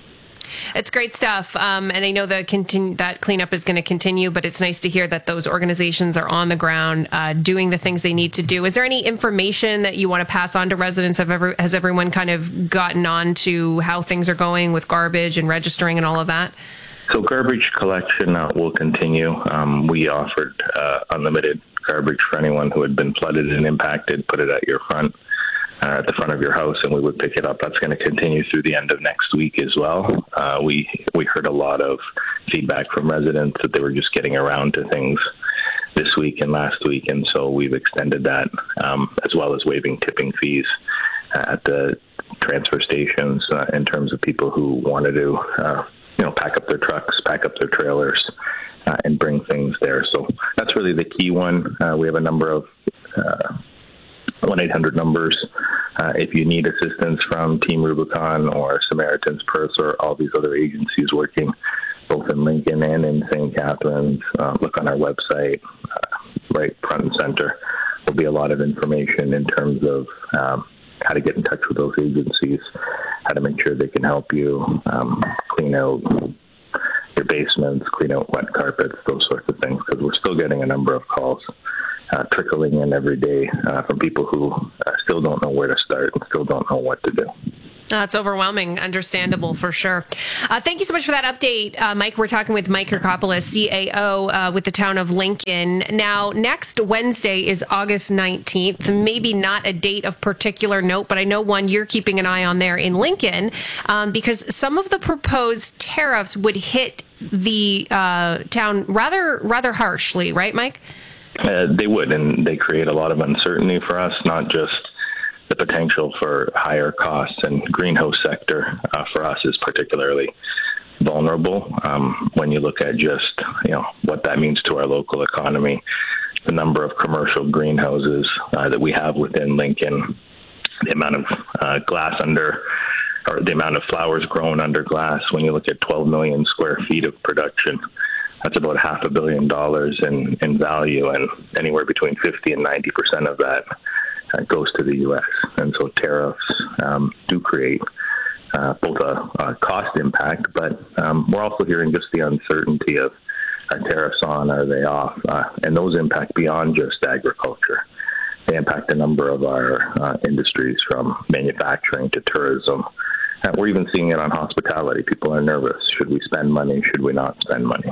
Speaker 2: It's great stuff, um, and I know the continue, that cleanup is going to continue, but it's nice to hear that those organizations are on the ground uh, doing the things they need to do. Is there any information that you want to pass on to residents? Have ever, has everyone kind of gotten on to how things are going with garbage and registering and all of that?
Speaker 28: So garbage collection uh, will continue. Um, we offered uh, unlimited garbage for anyone who had been flooded and impacted. Put it at your front. Uh, at the front of your house, and we would pick it up. That's going to continue through the end of next week as well. Uh, we we heard a lot of feedback from residents that they were just getting around to things this week and last week, and so we've extended that, um, as well as waiving tipping fees at the transfer stations uh, in terms of people who wanted to, uh, you know, pack up their trucks, pack up their trailers, uh, and bring things there. So that's really the key one. Uh, we have a number of uh, one eight hundred numbers. Uh, if you need assistance from Team Rubicon or Samaritan's Purse or all these other agencies working both in Lincoln and in Saint Catharines, uh, look on our website, uh, right front and center. There'll be a lot of information in terms of um, how to get in touch with those agencies, how to make sure they can help you um, clean out your basements, clean out wet carpets, those sorts of things, because we're still getting a number of calls Uh, trickling in every day uh, from people who uh, still don't know where to start and still don't know what to do.
Speaker 2: That's uh, overwhelming, understandable for sure. Uh, thank you so much for that update, uh, Mike. We're talking with Mike Kirkopoulos, C A O uh, with the town of Lincoln. Now, next Wednesday is August nineteenth. Maybe not a date of particular note, but I know one you're keeping an eye on there in Lincoln um, because some of the proposed tariffs would hit the uh, town rather rather harshly, right, Mike?
Speaker 28: Uh, they would, and they create a lot of uncertainty for us, not just the potential for higher costs, and greenhouse sector uh, for us is particularly vulnerable. Um, when you look at just, you know, what that means to our local economy, the number of commercial greenhouses uh, that we have within Lincoln, the amount of uh, glass under, or the amount of flowers grown under glass, when you look at twelve million square feet of production, that's about half a billion dollars in, in value, and anywhere between fifty and ninety percent of that uh, goes to the U S. And so tariffs um, do create uh, both a, a cost impact, but um, we're also hearing just the uncertainty of are tariffs on, are they off? Uh, and those impact beyond just agriculture. They impact a number of our uh, industries, from manufacturing to tourism. Uh, we're even seeing it on hospitality. People are nervous. Should we spend money? Should we not spend money?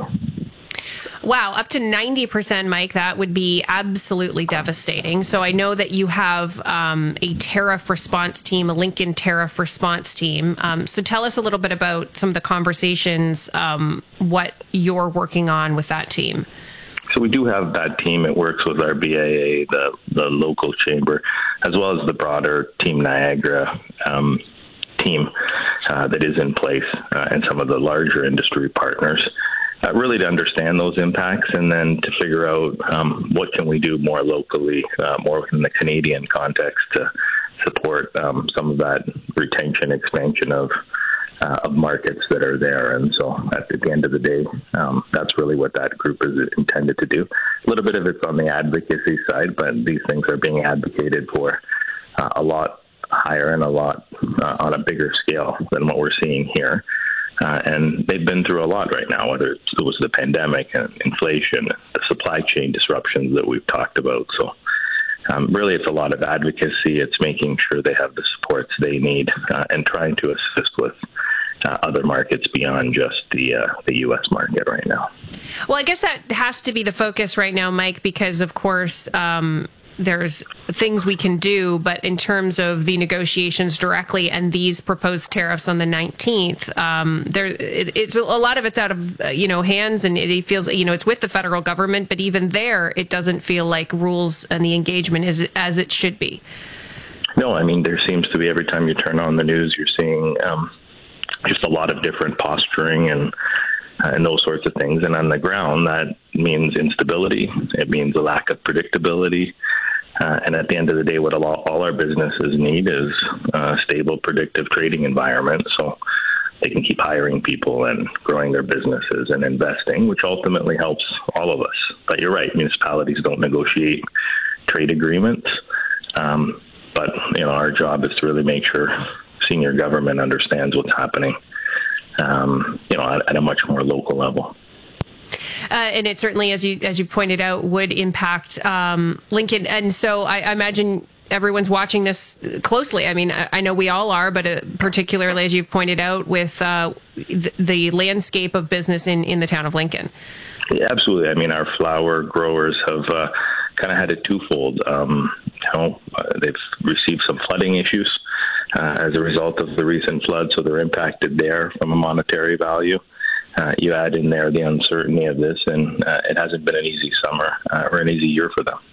Speaker 2: Wow, up to ninety percent, Mike. That would be absolutely devastating. So I know that you have um, a tariff response team, a Lincoln tariff response team. Um, so tell us a little bit about some of the conversations, um, what you're working on with that team.
Speaker 28: So we do have that team. It works with our B A A, the, the local chamber, as well as the broader Team Niagara um, team uh, that is in place, uh, and some of the larger industry partners, uh, really to understand those impacts, and then to figure out um, what can we do more locally, uh, more within the Canadian context, to support um, some of that retention, expansion of uh, of markets that are there. And so at the end of the day, um, that's really what that group is intended to do. A little bit of it's on the advocacy side, but these things are being advocated for uh, a lot higher and a lot uh, on a bigger scale than what we're seeing here. Uh, and they've been through a lot right now, whether it was the pandemic and inflation, the supply chain disruptions that we've talked about. So um, really it's a lot of advocacy. It's making sure they have the supports they need uh, and trying to assist with uh, other markets beyond just the uh, the U S market right now.
Speaker 2: Well, I guess that has to be the focus right now, Mike, because of course um, there's things we can do, but in terms of the negotiations directly and these proposed tariffs on the nineteenth, um, there it, it's a lot of it's out of uh, you know hands, and it, it feels you know it's with the federal government, but even there, it doesn't feel like rules and the engagement is as it should be.
Speaker 28: No, I mean there seems to be, every time you turn on the news, you're seeing um, just a lot of different posturing and. Uh, and those sorts of things. And on the ground, that means instability. It means a lack of predictability. Uh, and at the end of the day, what all, all our businesses need is a stable, predictive trading environment so they can keep hiring people and growing their businesses and investing, which ultimately helps all of us. But you're right, municipalities don't negotiate trade agreements. Um, but, you know, our job is to really make sure senior government understands what's happening, um, you know, at, at a much more local level.
Speaker 2: Uh, and it certainly, as you as you pointed out, would impact um, Lincoln. And so I, I imagine everyone's watching this closely. I mean, I, I know we all are, but uh, particularly, as you've pointed out, with uh, the, the landscape of business in, in the town of Lincoln.
Speaker 28: Yeah, absolutely. I mean, our flower growers have uh, kind of had it twofold. Um, you know, uh, they've received some flooding issues uh, as a result of the recent flood, so they're impacted there from a monetary value. Uh, you add in there the uncertainty of this, and uh, it hasn't been an easy summer uh, or an easy year for them.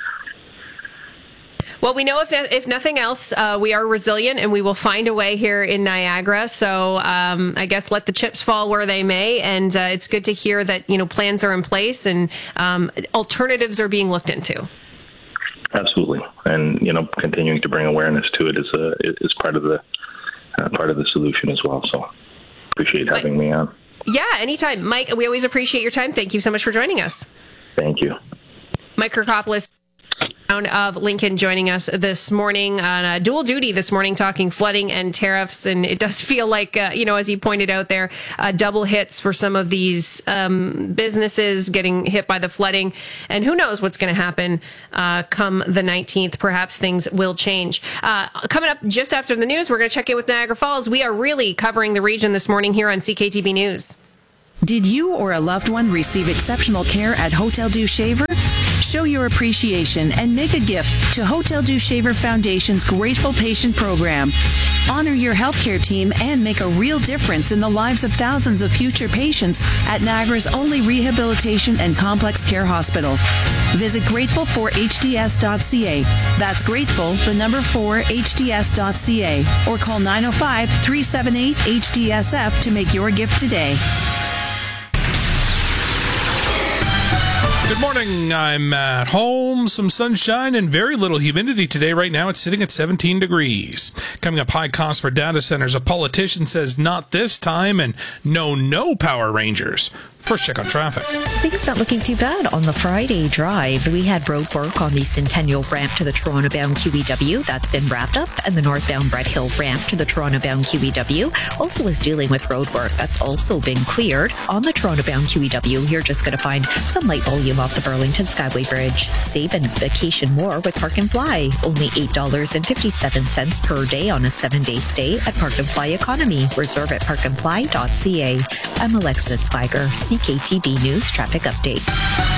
Speaker 2: Well, we know if if nothing else, uh, we are resilient, and we will find a way here in Niagara. So um, I guess let the chips fall where they may, and uh, it's good to hear that, you know, plans are in place and um, alternatives are being looked into.
Speaker 28: Absolutely, and you know, continuing to bring awareness to it is a is part of the uh, part of the solution as well. So appreciate having Mike. me on.
Speaker 2: Yeah, anytime, Mike. We always appreciate your time. Thank you so much for joining us.
Speaker 28: Thank you,
Speaker 2: Mike Kirkopoulos of Lincoln, joining us this morning on uh, dual duty this morning, talking flooding and tariffs. And it does feel like, uh, you know, as you pointed out there, uh, double hits for some of these um, businesses getting hit by the flooding. And who knows what's going to happen uh, come the nineteenth. Perhaps things will change. Uh, coming up just after the news, we're going to check in with Niagara Falls. We are really covering the region this morning here on C K T B News.
Speaker 5: Did you or a loved one receive exceptional care at Hotel Dieu Shaver? Show your appreciation and make a gift to Hotel Dieu Shaver Foundation's Grateful Patient Program. Honor your healthcare team and make a real difference in the lives of thousands of future patients at Niagara's only rehabilitation and complex care hospital. Visit grateful for h d s dot c a. That's grateful, the number four, h d s dot c a. Or call nine oh five, three seven eight, H D S F to make your gift today.
Speaker 4: Good morning. I'm at home. Some sunshine and very little humidity today. Right now, it's sitting at seventeen degrees. Coming up, high cost for data centers. A politician says not this time, and no, no Power Rangers. First check on traffic.
Speaker 3: Things not looking too bad on the Friday drive. We had road work on the Centennial ramp to the Toronto-bound Q E W. That's been wrapped up. And the northbound Red Hill ramp to the Toronto-bound Q E W also is dealing with road work. That's also been cleared. On the Toronto-bound Q E W, you're just going to find some light volume off the Burlington Skyway Bridge. Save and vacation more with Park and Fly. Only eight dollars and fifty-seven cents per day on a seven-day stay at Park and Fly Economy. Reserve at park and fly dot c a. I'm Alexis Feiger, C K T B News Traffic Update.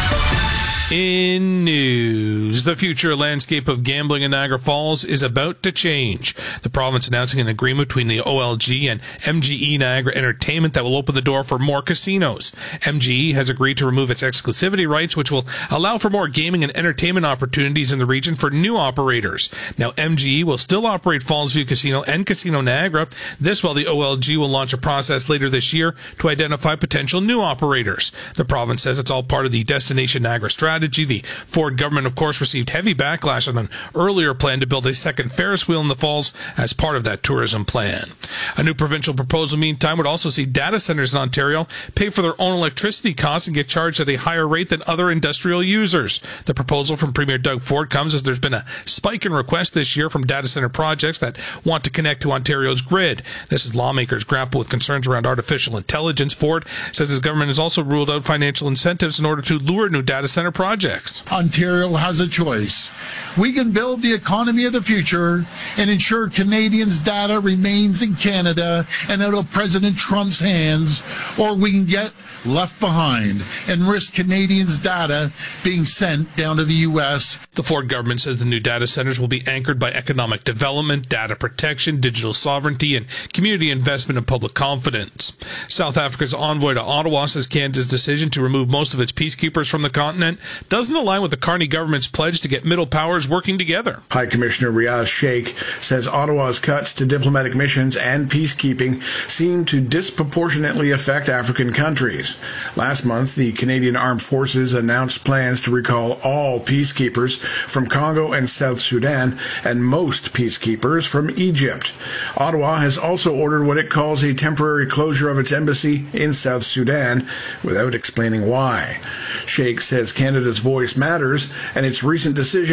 Speaker 4: In news, the future landscape of gambling in Niagara Falls is about to change. The province announcing an agreement between the O L G and M G E Niagara Entertainment that will open the door for more casinos. M G E has agreed to remove its exclusivity rights, which will allow for more gaming and entertainment opportunities in the region for new operators. Now, M G E will still operate Fallsview Casino and Casino Niagara. This while the O L G will launch a process later this year to identify potential new operators. The province says it's all part of the Destination Niagara strategy. The Ford government, of course, received heavy backlash on an earlier plan to build a second Ferris wheel in the Falls as part of that tourism plan. A new provincial proposal, meantime, would also see data centers in Ontario pay for their own electricity costs and get charged at a higher rate than other industrial users. The proposal from Premier Doug Ford comes as there's been a spike in requests this year from data center projects that want to connect to Ontario's grid. This as lawmakers grapple with concerns around artificial intelligence. Ford says his government has also ruled out financial incentives in order to lure new data center projects. Projects.
Speaker 14: Ontario has a choice. We can build the economy of the future and ensure Canadians' data remains in Canada and out of President Trump's hands, or we can get left behind and risk Canadians' data being sent down to the U S.
Speaker 4: The Ford government says the new data centers will be anchored by economic development, data protection, digital sovereignty, and community investment and public confidence. South Africa's envoy to Ottawa says Canada's decision to remove most of its peacekeepers from the continent doesn't align with the Carney government's pledge to get middle powers working together.
Speaker 6: High Commissioner Riaz Sheikh says Ottawa's cuts to diplomatic missions and peacekeeping seem to disproportionately affect African countries. Last month, the Canadian Armed Forces announced plans to recall all peacekeepers from Congo and South Sudan and most peacekeepers from Egypt. Ottawa has also ordered what it calls a temporary closure of its embassy in South Sudan without explaining why. Sheikh says Canada's voice matters and its recent decisions could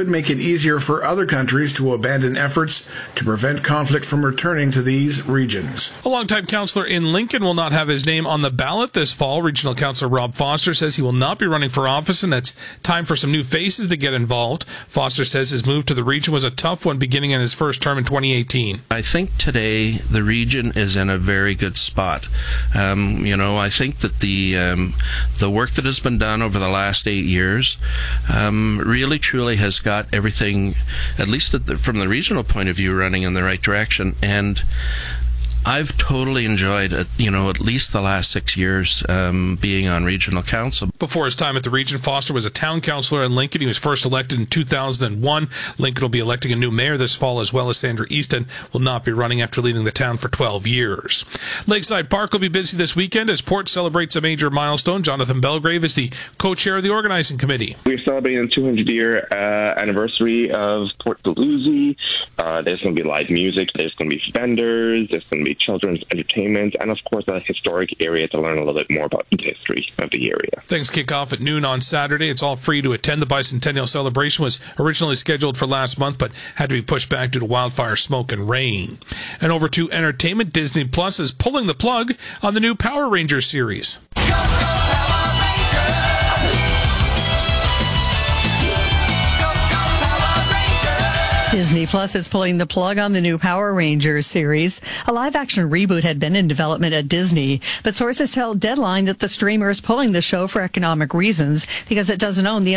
Speaker 6: could make it easier for other countries to abandon efforts to prevent conflict from returning to these regions.
Speaker 4: A longtime councillor in Lincoln will not have his name on the ballot this fall. Regional Councillor Rob Foster says he will not be running for office, and it's time for some new faces to get involved. Foster says his move to the region was a tough one beginning in his first term in twenty eighteen.
Speaker 8: I think today the region is in a very good spot. Um, you know, I think that the um, the work that has been done over the last eight years um, really truly has got everything, at least at the, from the regional point of view, running in the right direction. And I've totally enjoyed, uh, you know, at least the last six years um, being on regional council.
Speaker 4: Before his time at the region, Foster was a town councillor in Lincoln. He was first elected in two thousand one. Lincoln will be electing a new mayor this fall, as well as Sandra Easton will not be running after leading the town for twelve years. Lakeside Park will be busy this weekend as Port celebrates a major milestone. Jonathan Belgrave is the co-chair of the organizing committee.
Speaker 9: We're celebrating the two hundred year uh, anniversary of Port Dalhousie. Uh, there's going to be live music. There's going to be vendors. There's going to be children's entertainment, and of course a historic area to learn a little bit more about the history of the area.
Speaker 4: Things kick off at noon on Saturday. It's all free to attend. The bicentennial celebration was originally scheduled for last month, but had to be pushed back due to wildfire smoke and rain. And over to entertainment, Disney Plus is pulling the plug on the new Power Rangers series.
Speaker 10: Disney Plus is pulling the plug on the new Power Rangers series. A live-action reboot had been in development at Disney, but sources tell Deadline that the streamer is pulling the show for economic reasons because it doesn't own the